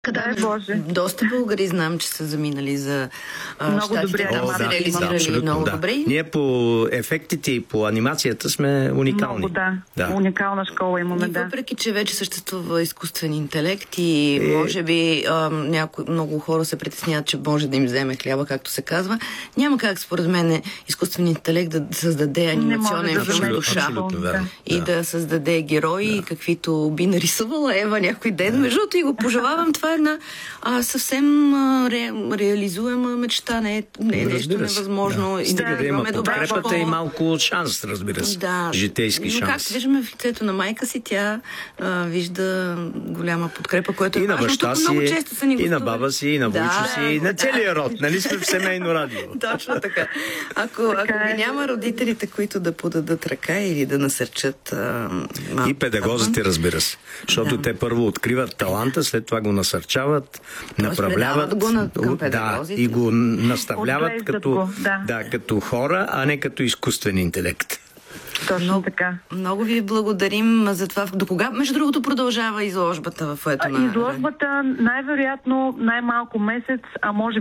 Дай Боже. Доста българи знам, че са заминали за много щатите, там са реализирали много добре. Ние по ефектите и по анимацията сме уникални. Много, да. Уникална школа имаме, да. Въпреки, че вече съществува изкуствен интелект и може би много хора се притесняват, че може да им вземе хляба, както се казва, няма как според мен изкуствен интелект да създаде анимационен филм душа и да създаде герои, каквито би нарисувала Ева някой ден. Между другото и го пожелавам, това е една съвсем реализуема мечта, не е нещо невъзможно. Да. Стига да има подкрепата и малко шанс, разбира се. Да. Житейски шанс. Но както виждаме в лицето на майка си, тя вижда голяма подкрепа, което е и на баща си, и на баба си, и на войчо си, и на целия род. Нали сме в семейно радио? Точно така. Ако ги няма родителите, които да подадат ръка или да насърчат и педагозите, разбира се. Защото те първо откриват таланта, след това го насърчават, направляват и го наставляват като хора, а не като изкуствен интелект. Точно така. Много ви благодарим за това. До кога, между другото, продължава изложбата в Фоайето на... Изложбата най-вероятно най-малко месец, а може